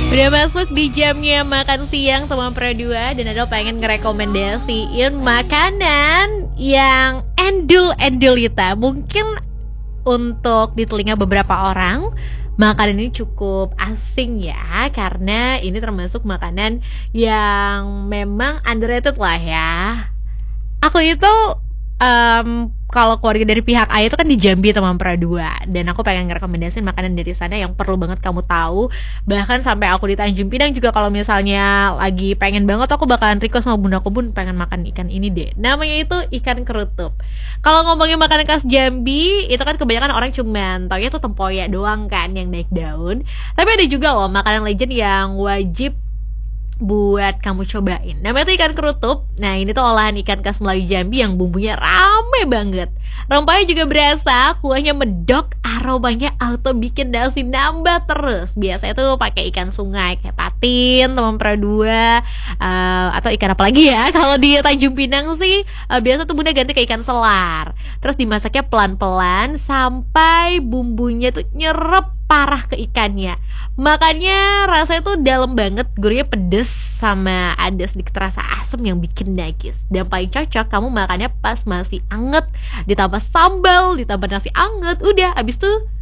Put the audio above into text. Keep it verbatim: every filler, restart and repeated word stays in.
Udah masuk di jamnya makan siang teman Pro dua. Dan Adel pengen ngerekomendasiin makanan yang endul-endulita. Mungkin untuk di telinga beberapa orang makanan ini cukup asing ya, karena ini termasuk makanan yang memang underrated lah ya. Aku itu um, kalau keluarga dari pihak ayah itu kan di Jambi teman Pro dua. Dan aku pengen ngerekomendasiin makanan dari sana yang perlu banget kamu tahu. Bahkan sampai aku di Tanjung Pinang juga, kalau misalnya lagi pengen banget, aku bakalan request sama bunda aku, bun pengen makan ikan ini deh. Namanya itu ikan kerutup. Kalau ngomongin makanan khas Jambi, itu kan kebanyakan orang cuman taunya tuh tempoyak doang kan yang naik daun. Tapi ada juga loh makanan legend yang wajib buat kamu cobain. Namanya tuh ikan kerutup. Nah ini tuh olahan ikan khas Melayu Jambi yang bumbunya rame banget. Rempahnya juga berasa, kuahnya medok, aromanya auto bikin nasi nambah terus. Biasanya tuh pakai ikan sungai kayak patin, teman Pro dua, uh, atau ikan apa lagi ya. Kalau di Tanjung Pinang sih uh, biasa tuh bunda ganti ke ikan selar. Terus dimasaknya pelan-pelan sampai bumbunya tuh nyerep parah ke ikannya. Makannya rasanya tuh dalam banget, gurihnya pedes sama ada sedikit rasa asam yang bikin nagis. Dan paling cocok kamu makannya pas masih anget, ditambah sambal, ditambah nasi anget, udah abis tuh